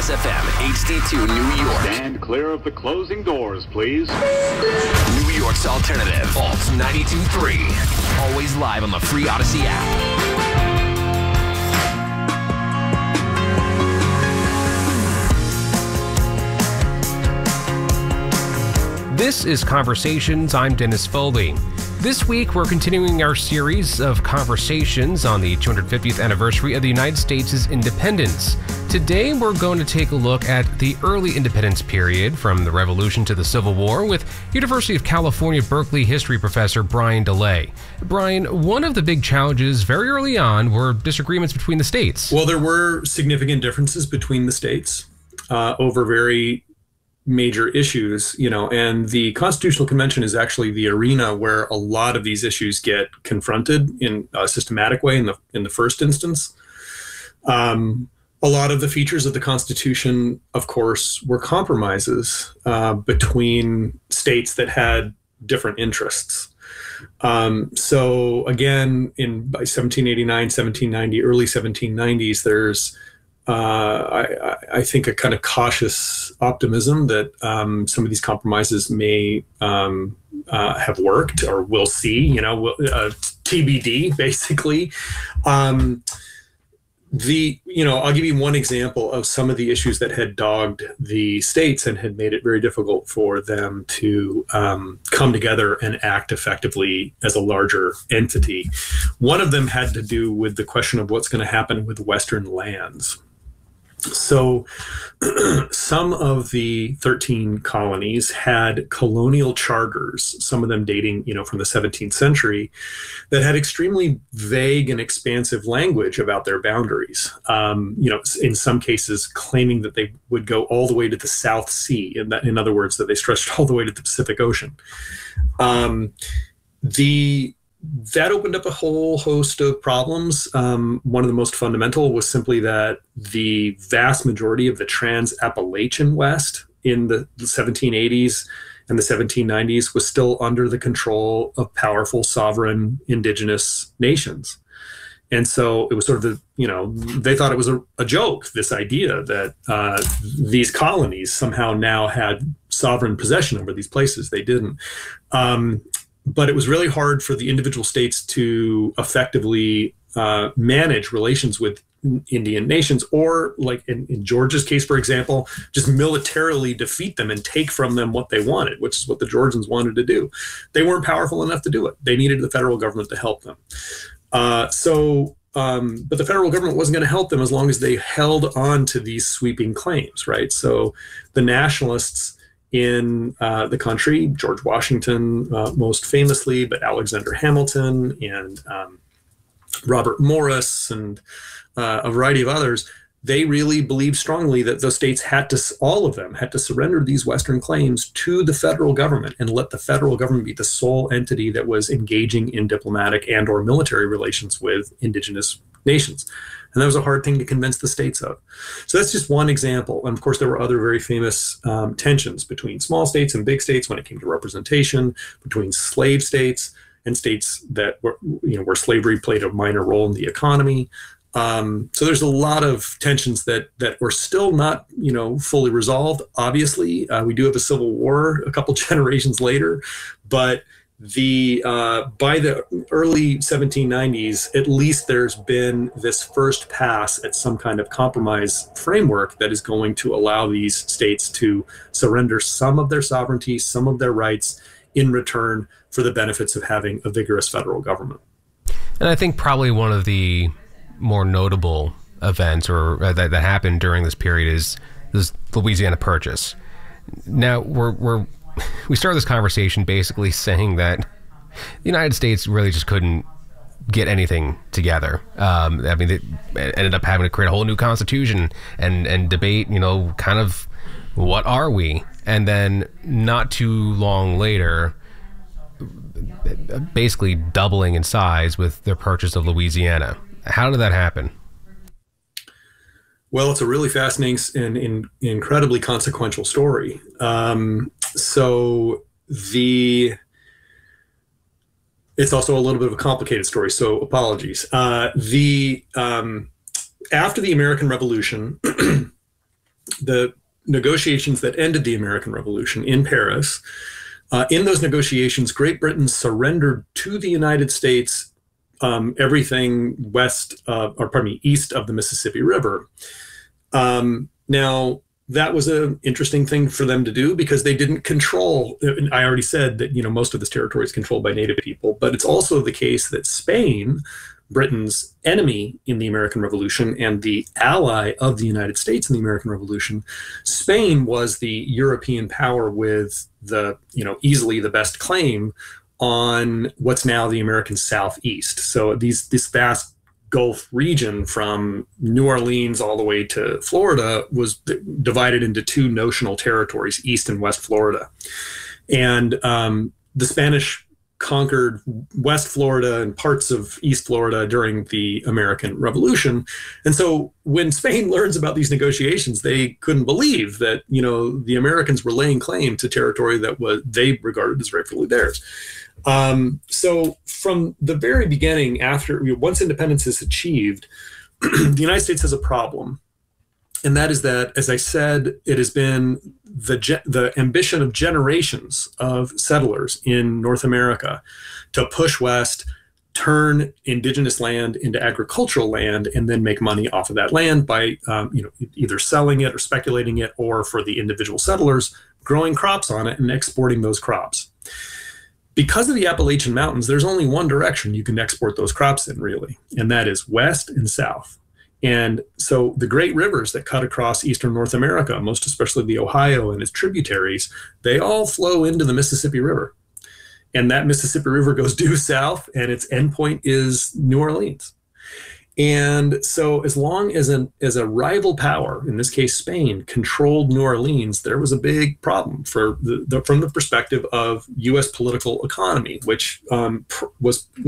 Kiss FM, HD2 New York. Stand clear of the closing doors, please. New York's alternative, Alt 92.3. Always live on the free Odyssey app. This is Conversations. I'm Dennis Foley. This week, we're continuing our series of conversations on the 250th anniversary of the United States' independence. Today, we're going to take a look at the early independence period from the Revolution to the Civil War with University of California, Berkeley history professor Brian DeLay. Brian, one of the big challenges very early on were disagreements between the states. Well, there were significant differences between the states over very major issues, and the Constitutional Convention is actually the arena where a lot of these issues get confronted in a systematic way in the first instance. A lot of the features of the Constitution, of course, were compromises between states that had different interests. So again, by 1789, 1790, early 1790s, there's I think a kind of cautious optimism that some of these compromises may have worked, or we'll see, TBD, basically. I'll give you one example of some of the issues that had dogged the states and had made it very difficult for them to come together and act effectively as a larger entity. One of them had to do with the question of what's going to happen with Western lands. So some of the 13 colonies had colonial charters, some of them dating, from the 17th century, that had extremely vague and expansive language about their boundaries. In some cases claiming that they would go all the way to the South Sea, in other words, that they stretched all the way to the Pacific Ocean. That opened up a whole host of problems. One of the most fundamental was simply that the vast majority of the Trans-Appalachian West in the 1780s and the 1790s was still under the control of powerful sovereign indigenous nations. And so it was sort of they thought it was a joke, this idea that these colonies somehow now had sovereign possession over these places. They didn't. But it was really hard for the individual states to effectively manage relations with Indian nations, or like in Georgia's case, for example, just militarily defeat them and take from them what they wanted, which is what the Georgians wanted to do. They weren't powerful enough to do it. They needed the federal government to help them. But the federal government wasn't going to help them as long as they held on to these sweeping claims, right? So the nationalists in the country, George Washington most famously, but Alexander Hamilton and Robert Morris and a variety of others, they really believed strongly that those states all of them had to surrender these Western claims to the federal government and let the federal government be the sole entity that was engaging in diplomatic and or military relations with indigenous nations. And that was a hard thing to convince the states of. So that's just one example. And of course, there were other very famous tensions between small states and big states when it came to representation, between slave states and states that were, where slavery played a minor role in the economy. So there's a lot of tensions that were still not, fully resolved. Obviously, we do have a civil war a couple generations later, but by the early 1790s, at least there's been this first pass at some kind of compromise framework that is going to allow these states to surrender some of their sovereignty, some of their rights in return for the benefits of having a vigorous federal government. And I think probably one of the more notable events that happened during this period is this Louisiana Purchase. Now we started this conversation basically saying that the United States really just couldn't get anything together. They ended up having to create a whole new constitution and debate, kind of what are we? And then not too long later, basically doubling in size with their purchase of Louisiana. How did that happen? Well, it's a really fascinating and incredibly consequential story. It's also a little bit of a complicated story, so apologies. After the American Revolution, the negotiations that ended the American Revolution in Paris. In those negotiations, Great Britain surrendered to the United States everything east of the Mississippi River. Now, that was an interesting thing for them to do because they didn't control. I already said that, most of this territory is controlled by native people, but it's also the case that Spain, Britain's enemy in the American Revolution and the ally of the United States in the American Revolution, Spain was the European power with easily the best claim on what's now the American Southeast. So this vast Gulf region from New Orleans all the way to Florida was divided into two notional territories, East and West Florida. And the Spanish conquered West Florida and parts of East Florida during the American Revolution. And so when Spain learns about these negotiations, they couldn't believe that, the Americans were laying claim to territory that they regarded as rightfully theirs. So from the very beginning, once independence is achieved, the United States has a problem. And that is that, as I said, it has been the ambition of generations of settlers in North America to push west, turn indigenous land into agricultural land, and then make money off of that land by either selling it or speculating it, or for the individual settlers, growing crops on it and exporting those crops. Because of the Appalachian Mountains, there's only one direction you can export those crops in, really, and that is west and south. And so the great rivers that cut across eastern North America, most especially the Ohio and its tributaries, they all flow into the Mississippi River. And that Mississippi River goes due south, and its endpoint is New Orleans. And so as long as a rival power, in this case Spain, controlled New Orleans, there was a big problem from the perspective of U.S. political economy, which was